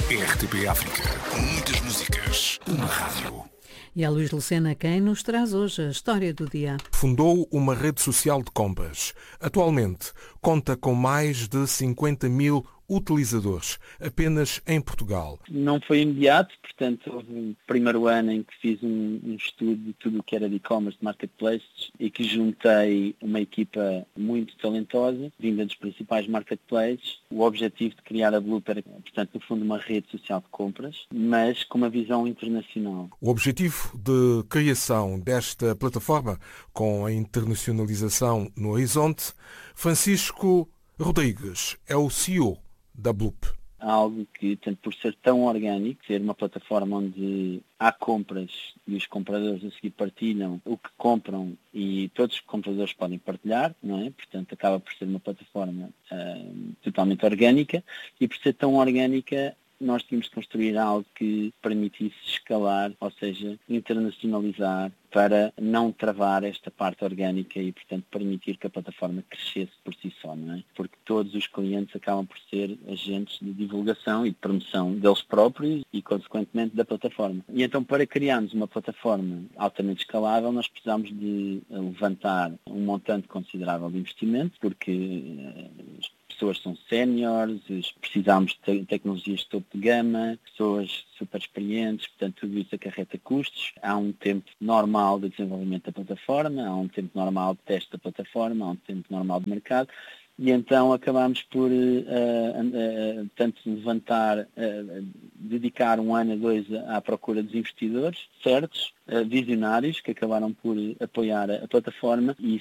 RTP África. Muitas músicas, uma rádio. E é Luís Lucena quem nos traz hoje a história do dia. Fundou uma rede social de compras. Atualmente conta com mais de 50 mil utilizadores, apenas em Portugal. Não foi imediato, portanto, houve um primeiro ano em que fiz um estudo de tudo o que era de e-commerce, de marketplaces, e que juntei uma equipa muito talentosa, vinda dos principais marketplaces. O objetivo de criar a Bloop era, portanto, no fundo, uma rede social de compras, mas com uma visão internacional. O objetivo de criação desta plataforma, com a internacionalização no horizonte, Francisco Rodrigues é o CEO da Bloop. Algo que, tanto por ser tão orgânico, ser uma plataforma onde há compras e os compradores a seguir partilham o que compram e todos os compradores podem partilhar, não é? Portanto, acaba por ser uma plataforma totalmente orgânica e por ser tão orgânica nós tínhamos de construir algo que permitisse escalar, ou seja, internacionalizar para não travar esta parte orgânica e, portanto, permitir que a plataforma crescesse por si só, não é? Porque todos os clientes acabam por ser agentes de divulgação e de promoção deles próprios e, consequentemente, da plataforma. E então, para criarmos uma plataforma altamente escalável, nós precisamos de levantar um montante considerável de investimento, porque pessoas são séniores, precisamos de tecnologias de topo de gama, pessoas super experientes, portanto tudo isso acarreta custos. Há um tempo normal de desenvolvimento da plataforma, há um tempo normal de teste da plataforma, há um tempo normal de mercado. E então acabámos por tanto levantar, dedicar 1 ano a 2 à procura dos investidores certos, visionários, que acabaram por apoiar a plataforma e